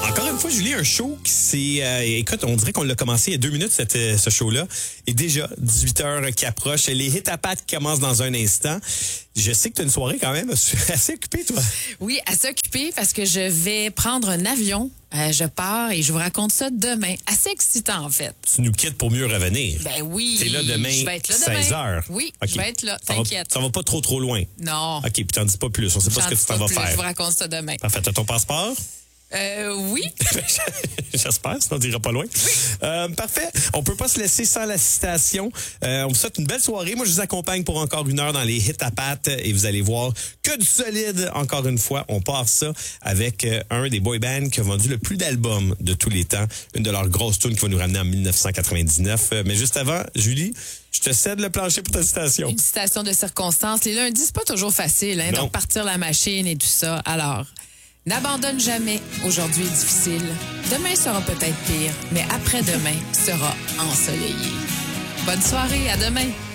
Encore une fois, Julie, un show qui c'est... écoute, on dirait qu'on l'a commencé il y a 2 minutes, ce show-là. Et déjà, 18h qui approche. Les hits à pattes qui commencent dans un instant. Je sais que tu as une soirée quand même assez occupée, toi. Oui, assez occupée parce que je vais prendre un avion. Je pars et je vous raconte ça demain. Assez excitant, en fait. Tu nous quittes pour mieux revenir. Ben oui. T'es là demain, je vais être là demain. 16h. Oui, okay. je vais être là. T'inquiète. Ça va pas trop loin. Non. OK, puis t'en dis pas plus. On sait pas ce que tu t'en vas faire. Je vous raconte ça demain. Parfait. T'as ton passeport? Oui. J'espère, sinon on dira pas loin. Oui. Parfait. On peut pas se laisser sans la citation. On vous souhaite une belle soirée. Moi, je vous accompagne pour encore 1 heure dans les hits à pattes et vous allez voir que du solide. Encore une fois, on part ça avec un des boy bands qui a vendu le plus d'albums de tous les temps. Une de leurs grosses tunes qui va nous ramener en 1999. Mais juste avant, Julie, je te cède le plancher pour ta citation. Une citation de circonstance. Les lundis, c'est pas toujours facile, hein, donc partir la machine et tout ça. Alors, n'abandonne jamais. Aujourd'hui est difficile. Demain sera peut-être pire, mais après-demain sera ensoleillé. Bonne soirée, à demain.